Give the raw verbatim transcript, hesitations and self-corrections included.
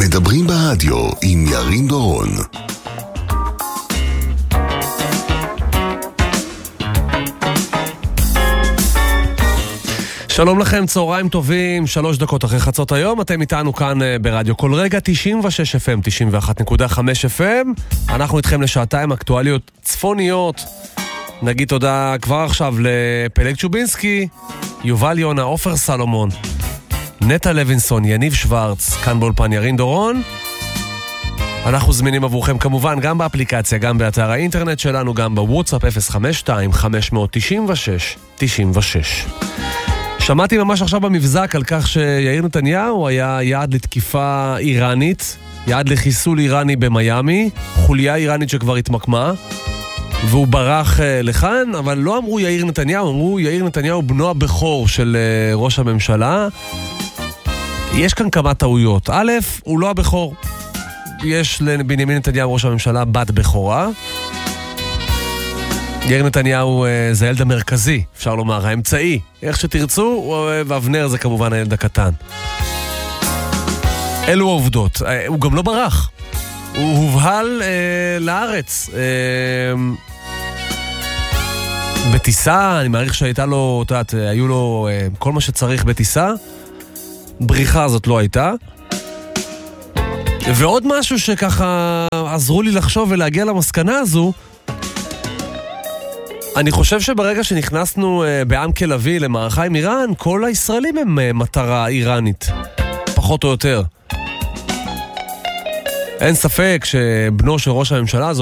מדברים ברדיו עם ירין דורון. שלום לכם, צהריים טובים, שלוש דקות אחרי חצות היום, אתם איתנו כאן ברדיו כל רגע, תשעים ושש אף אם, תשעים ואחת נקודה חמש אף אם, אנחנו איתכם לשעתיים אקטואליות צפוניות. נגיד תודה כבר עכשיו לפלג צ'ובינסקי, יובל יונה, עופר סלומון, נטע לוינסון, יניב שוורץ, כאן באולפן ירין דורון. אנחנו זמינים עבורכם כמובן גם באפליקציה, גם באתר האינטרנט שלנו, גם בוואטסאפ אפס חמש שתיים חמש תשע שש תשע שש. שמעתי ממש עכשיו במבזק על כך שיאיר נתניהו היה יעד לתקיפה איראנית, יעד לחיסול איראני במיימי, חוליה איראנית שכבר התמקמה, והוא ברח לכאן, אבל לא אמרו יאיר נתניהו, אמרו יאיר נתניהו בנו הבכור של ראש הממשלה. יש כאן כמה טעויות. א', הוא לא הבכור. יש לבנימין נתניהו ראש הממשלה בת בכורה. יאיר נתניהו זה הילד המרכזי, אפשר לומר, האמצעי. איך שתרצו, ואבנר זה כמובן הילד הקטן. אלו העובדות. הוא גם לא ברח. הוא הובהל אה, לארץ. אה, בטיסה, אני מעריך שהייתה לו, תעת, היו לו אה, כל מה שצריך בטיסה. בריחה הזאת לא הייתה. ועוד משהו שככה עזרו לי לחשוב ולהגיע למסקנה הזו, אני חושב שברגע שנכנסנו אה, בעם כלבי למערכה עם איראן, כל הישראלים הם אה, מטרה איראנית. פחות או יותר. אין ספק שבנו של ראש הממשלה,